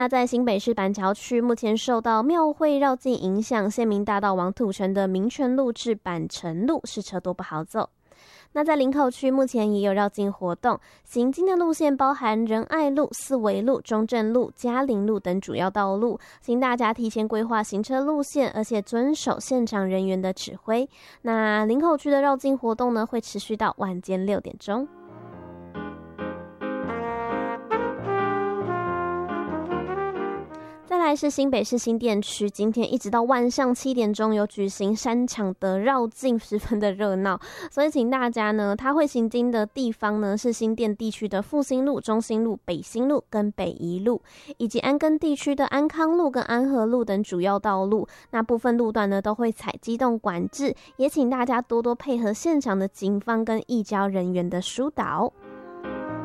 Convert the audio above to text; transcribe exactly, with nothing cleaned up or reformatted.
那在新北市板桥区，目前受到庙会绕境影响，县民大道往土城的民权路至板城路是车多不好走。那在林口区目前也有绕境活动，行经的路线包含仁爱路、四维路、中正路、嘉陵路等主要道路，请大家提前规划行车路线，而且遵守现场人员的指挥。那林口区的绕境活动呢，会持续到晚间六点钟。再来是新北市新店区，今天一直到晚上七点钟有举行山场的绕境，十分的热闹，所以请大家呢，它会行经的地方呢是新店地区的复兴路、中兴路、北新路跟北宜路，以及安根地区的安康路跟安和路等主要道路。那部分路段呢都会采机动管制，也请大家多多配合现场的警方跟义交人员的疏导。